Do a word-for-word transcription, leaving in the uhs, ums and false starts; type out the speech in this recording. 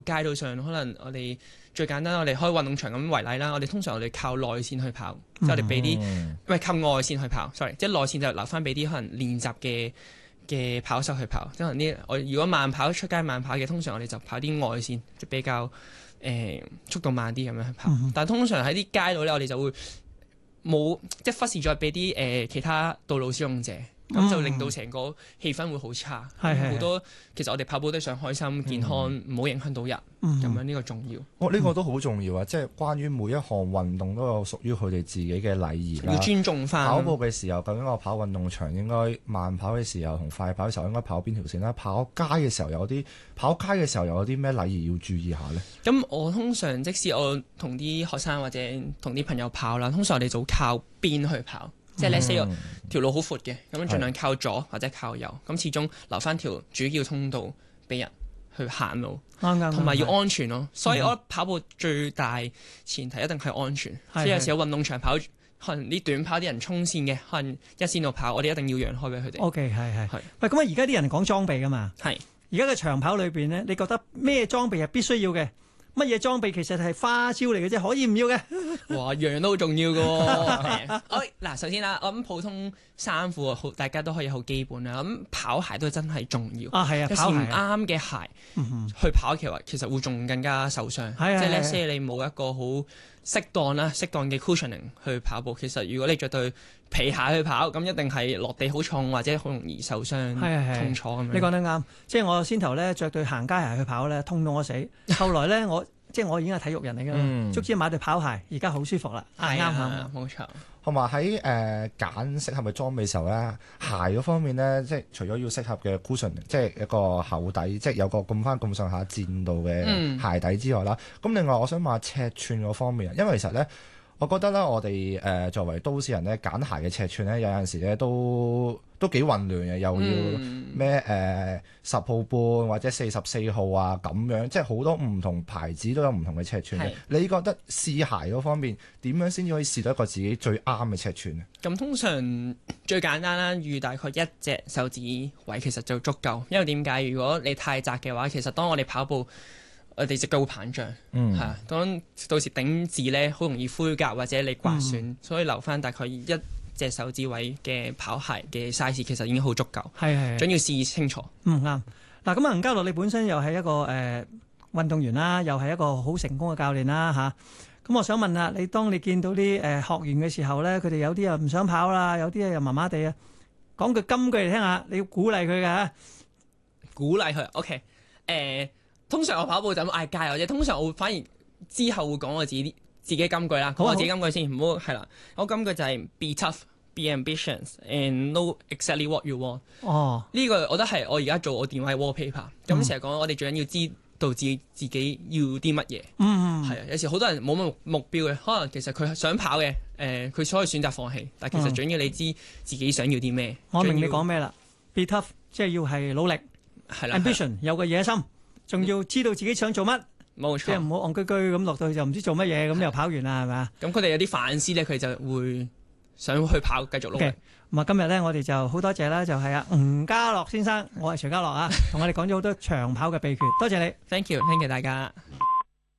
街道上可能我哋最簡單，我哋開運動場咁為例啦。我哋通常我哋靠內線去跑，即係我哋俾啲唔係靠外線去跑，sorry，即係內線就留翻俾啲可能練習嘅嘅跑手去跑。即係可能啲我如果慢跑出街慢跑嘅，通常我哋就跑啲外線，即係比較誒、呃、速度慢啲咁樣去跑。嗯、但係通常喺啲街道咧，我哋就會冇即係忽視咗俾啲誒其他道路使用者。咁、嗯、就令到成個氣氛會好差，好、嗯、多其實我哋跑步都想開心、嗯、健康，唔好影響到人，咁、嗯、樣呢個重要。 哦，呢、呢個都好重要啊！即係關於每一項運動都有屬於佢哋自己嘅禮儀啦。 要尊重翻。 跑步嘅時候，究竟我跑運動場應該慢跑嘅時候同快跑嘅時候應該跑邊條線啦？跑街嘅時候有啲跑街嘅時候又有啲咩禮儀要注意下呢？ 咁我通常即使我同啲學生或者同啲朋友跑啦，通常我哋就靠邊去跑。即係你四個條路好闊嘅，咁盡量靠左或者靠右，咁始終留翻條主要通道俾人去行路，同埋要安全咯。所以我覺得跑步最大前提一定係安全。即係有時有運動場跑，可能啲短跑啲人衝線嘅，可能一線度跑，我哋一定要讓開俾佢哋。 O K， 係係係。喂，咁啊，而家啲人講裝備噶嘛？係。而家嘅長跑裏邊咧，你覺得咩裝備係必須要嘅？乜嘢裝備其實係花招嚟嘅啫，可以唔要嘅。 哇，樣樣都好重要嘅。嗱、哎，首先啦，我諗普通衫褲好，大家都可以好基本啦。咁跑鞋都真係重要。啊，係啊，跑鞋唔啱嘅鞋、嗯、去跑嘅話，其實會仲更加受傷。係即係咧，即係你冇一個好適當啦、適當嘅 cushioning 去跑步。其實如果你着對皮鞋去跑，咁一定係落地好重或者好容易受傷、痛楚咁樣。 你講得啱，即係我先頭咧着對行街鞋去跑咧，痛到我死。後來咧我即係我已經係體育人嚟㗎啦，足之買對跑鞋，而家好舒服啦。係啱啱冇錯。 同埋喺誒揀適合嘅裝備時候咧，鞋嗰方面咧，即係除咗要適合嘅 cushion，即係一個厚底，即係有個咁翻咁上下墊度嘅鞋底之外啦。咁、嗯、另外我想問下尺寸嗰方面啊，因為其實咧。我覺得咧，我哋誒、呃、作為都市人咧，揀鞋嘅尺寸咧，有陣時咧都都幾混亂嘅，又要咩誒十號半或者四十四號啊咁樣，即係好多唔同牌子都有唔同嘅尺寸嘅。你覺得試鞋嗰方面點樣先至可以試到一個自己最啱嘅尺寸咧？ 咁通常最簡單啦，預大概一隻手指位其實就足夠，因為點解？如果你太窄嘅話，其實當我哋跑步，我哋隻腳會膨脹，係、嗯、啊，當到時頂字咧，好容易灰甲或者你刮損、嗯，所以留翻大概一隻手指位嘅跑鞋嘅 size 其實已經好足夠。係係，總要試清楚。嗯啱。嗱咁啊，吳家樂你本身又係一個誒、呃、運動員啦，又係一個好成功嘅教練啦嚇。咁、啊、我想問下你，當你見到啲誒、呃、學員嘅時候咧，佢哋有啲又唔想跑啦，有啲又麻麻地啊，講句金句嚟聽下，你要鼓勵佢㗎。鼓勵佢 OK 誒、呃。通常我跑步就咁嗌加油啫，通常我會反而之後會講我自己自己金句啦，講我自己金句先，唔好係啦。我金句就係 be tough, be ambitious, and know exactly what you want。哦，呢、這個我覺得係我而家做我電話 wallpaper。咁成日講我哋最緊要知道自己自己要啲乜嘢。嗯，係啊，有時好多人冇乜目標嘅，可能其實佢想跑嘅，誒、呃，佢所以選擇放棄。但其實最緊要你知自己想要啲咩。我明你講咩啦 ？be tough 即係要係努力，係啦 ，ambition 有個野心。仲要知道自己想做乜，冇錯，即係唔好戇居居咁落到去就唔知做乜嘢，咁又跑完啦，係咪？咁佢哋有啲反思咧，佢就會想去跑，繼續努力。咁、okay. 啊，今日咧我哋就好多謝啦，就係、是、啊吳家樂先生，我係徐家樂啊，同我哋講咗好多長跑嘅秘訣，多謝你 ，thank you，thank you 大家。